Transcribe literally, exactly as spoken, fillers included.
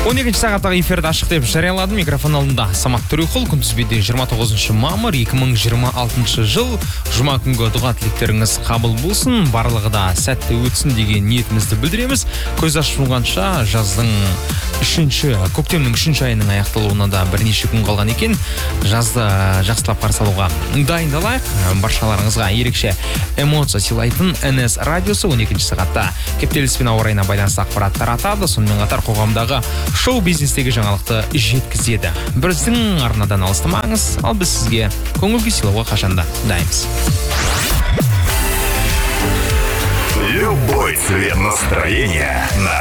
он екінші сағаттағы эфирді ашық деп жарияладым. Микрофон алдында Самат Төреқұл. Күнтізбеде жиырма тоғызыншы мамыр екі мың жиырма алтыншы жыл. Жұма күнгі дұға тілектеріңіз қабыл болсын. Барлығы да сәтті өтсін деген ниетімізді білдіреміз. Көз ашылғанша жаздың үшінші, көктемнің үшінші айының аяқталуына да бірнеше күн қалған екен. Жазды жақсылап қарсы алуға дайындалайық. Баршаларыңызға ерекше эмоция сыйлайтын эн эс радиосы он екінші сағатта кептеліспен ауа райына байланысты ақпарат таратады. Сонымен қатар қоғамдағы шоу-бизнестегі жаңалықты жеткізеді. Біздің арнадан алыстамаңыз, ал біз сізге көңіл күй сыйлауға қашанда дайынбыз. Любой цвет настроения на